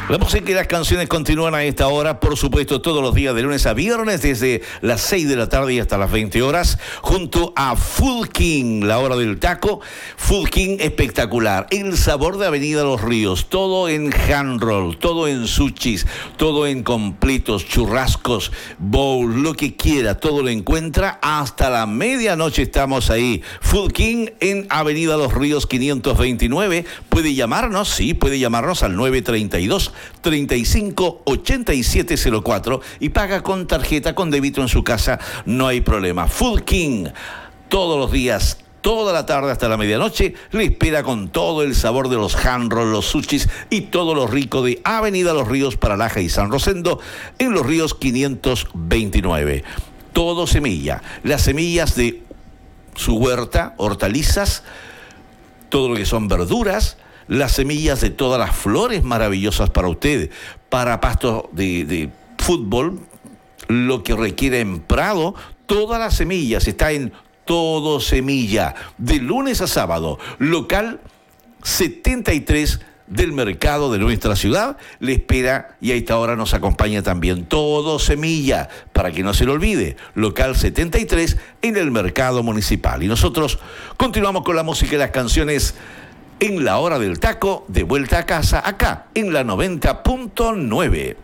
La música y las canciones continúan a esta hora, por supuesto, todos los días de lunes a viernes, desde las 6 de la tarde y hasta las 20 horas, junto a Food King, la hora del taco. Food King espectacular, el sabor de Avenida Los Ríos, todo en hand roll, todo en sushis, todo en completos, churrascos, bowl, lo que quiera, todo lo encuentra. Hasta la medianoche estamos ahí. Food King en Avenida Los Ríos 529. Puede llamarnos, sí, puede llamarnos al 932-35-8704 y paga con tarjeta, con débito en su casa, no hay problema. Food King, todos los días, toda la tarde hasta la medianoche, le espera con todo el sabor de los hand roll, los sushis y todo lo rico de Avenida Los Ríos para Laja y San Rosendo en Los Ríos 529. Todo semilla, las semillas de su huerta, hortalizas, todo lo que son verduras, las semillas de todas las flores maravillosas para usted, para pastos de fútbol, lo que requiere en Prado, todas las semillas, está en Todo Semilla, de lunes a sábado, local 73 del mercado de nuestra ciudad, le espera y a esta hora nos acompaña también Todo Semilla, para que no se lo olvide, local 73 en el mercado municipal. Y nosotros continuamos con la música y las canciones en la hora del taco, de vuelta a casa, acá en la 90.9.